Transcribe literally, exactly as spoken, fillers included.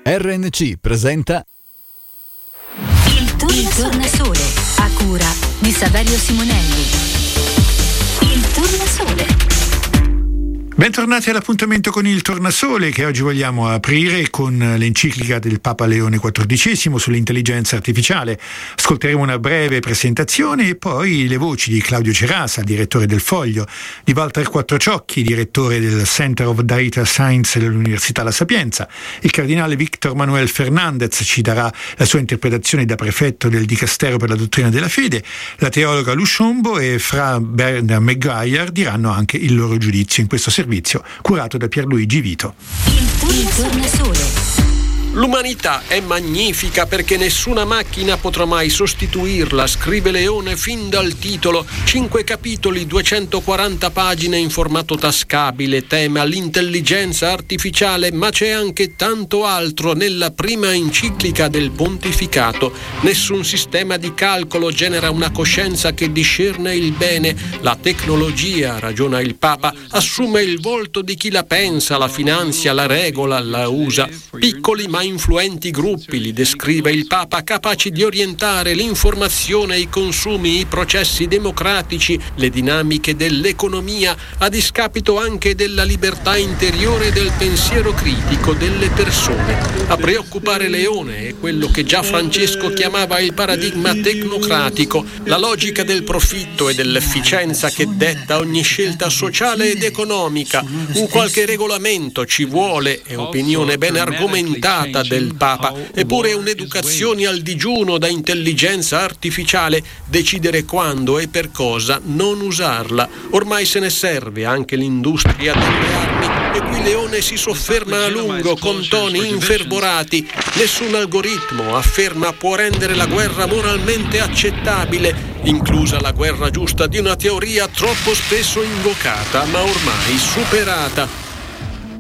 R N C presenta Il Tornasole, a cura di Saverio Simonelli. Il Tornasole. Bentornati all'appuntamento con il Tornasole, che oggi vogliamo aprire con l'enciclica del Papa Leone quattordicesimo sull'intelligenza artificiale. Ascolteremo una breve presentazione e poi le voci di Claudio Cerasa, direttore del Foglio, di Walter Quattrociocchi, direttore del Center of Data Science dell'Università La Sapienza. Il cardinale Victor Manuel Fernandez ci darà la sua interpretazione da prefetto del Dicastero per la dottrina della fede. La teologa Lusciombo e Fra Bernard McGuire diranno anche il loro giudizio in questo servizio curato da Pierluigi Vito. Il Tornasole. L'umanità è magnifica perché nessuna macchina potrà mai sostituirla, scrive Leone fin dal titolo. Cinque capitoli, duecentoquaranta pagine in formato tascabile, tema l'intelligenza artificiale, ma c'è anche tanto altro nella prima enciclica del pontificato. Nessun sistema di calcolo genera una coscienza che discerne il bene. La tecnologia, ragiona il Papa, assume il volto di chi la pensa, la finanzia, la regola, la usa. Piccoli ma influenti gruppi, li descrive il Papa, capaci di orientare l'informazione, i consumi, i processi democratici, le dinamiche dell'economia, a discapito anche della libertà interiore e del pensiero critico delle persone. A preoccupare Leone è quello che già Francesco chiamava il paradigma tecnocratico, la logica del profitto e dell'efficienza che detta ogni scelta sociale ed economica. Un qualche regolamento ci vuole, è opinione ben argomentata del Papa, eppure un'educazione al digiuno da intelligenza artificiale, decidere quando e per cosa non usarla. Ormai se ne serve anche l'industria delle armi, e qui Leone si sofferma a lungo con toni infervorati. Nessun algoritmo, afferma, può rendere la guerra moralmente accettabile, inclusa la guerra giusta di una teoria troppo spesso invocata ma ormai superata.